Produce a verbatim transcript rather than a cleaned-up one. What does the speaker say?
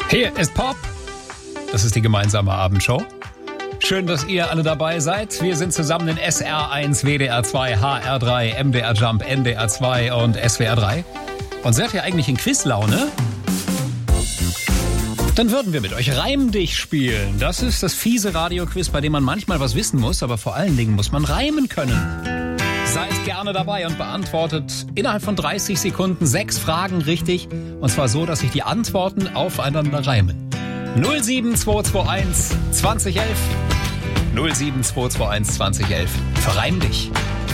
Hier ist Pop. Das ist die gemeinsame Abendshow. Schön, dass ihr alle dabei seid. Wir sind zusammen in S R eins, W D R zwei, H R drei, M D R Jump, N D R zwei und S W R drei. Und seid ihr eigentlich in Quizlaune? Dann würden wir mit euch Reim dich spielen. Das ist das fiese Radioquiz, bei dem man manchmal was wissen muss, aber vor allen Dingen muss man reimen können. Seid gerne dabei und beantwortet innerhalb von dreißig Sekunden sechs Fragen richtig. Und zwar so, dass sich die Antworten aufeinander reimen. null sieben zwei zwei eins zwanzig elf null sieben zwei zwei eins zwanzig elf. Verreim dich.